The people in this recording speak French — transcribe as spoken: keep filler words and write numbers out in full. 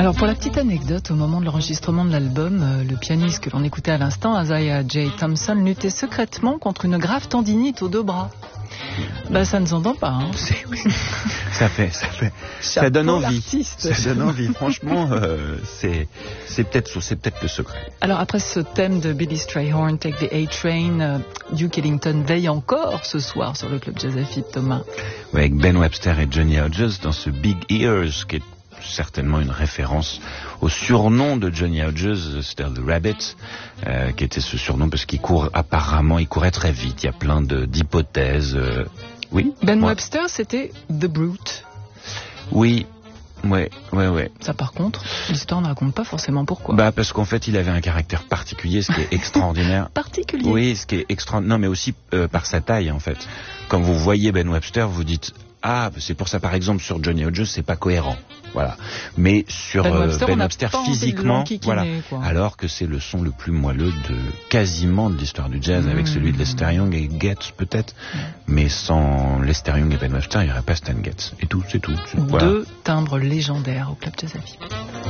Alors pour la petite anecdote, au moment de l'enregistrement de l'album, euh, le pianiste que l'on écoutait à l'instant, Isaiah J. Thompson, luttait secrètement contre une grave tendinite aux deux bras. Bah ça ne s'entend pas. Hein. C'est, oui. ça fait, ça fait, Chapeau ça donne envie. L'artiste. Ça donne envie. Franchement, euh, c'est, c'est peut-être, c'est peut-être le secret. Alors après ce thème de Billy Strayhorn, Take the A-Train, euh, Duke Ellington veille encore ce soir sur le Club Jazz à Philippe Thomas. Ouais, avec Ben Webster et Johnny Hodges dans ce Big Ears, qui est certainement une référence au surnom de Johnny Hodges, c'était The Rabbit, euh, qui était ce surnom parce qu'il court apparemment, il courait très vite. Il y a plein de, d'hypothèses. Euh, oui. Ben moi. Webster, c'était The Brute. Oui. Ouais, ouais, ouais. Ça, par contre, l'histoire ne raconte pas forcément pourquoi. Bah parce qu'en fait, il avait un caractère particulier, ce qui est extraordinaire. Particulier. Oui, ce qui est extraordinaire. Non, mais aussi euh, par sa taille, en fait. Quand vous voyez Ben Webster, vous dites ah, c'est pour ça, par exemple, sur Johnny Hodges, c'est pas cohérent. Voilà. Mais sur Ben Webster, euh, Ben on Webster pas physiquement, voilà. Quoi. Alors que c'est le son le plus moelleux de quasiment de l'histoire du jazz, mmh. avec celui de Lester Young et Getz peut-être. Mmh. Mais sans Lester Young et Ben Webster, il n'y aurait pas Stan Getz. Et tout, c'est tout. C'est, Deux voilà. timbres légendaires au Club Jazz à Philippe.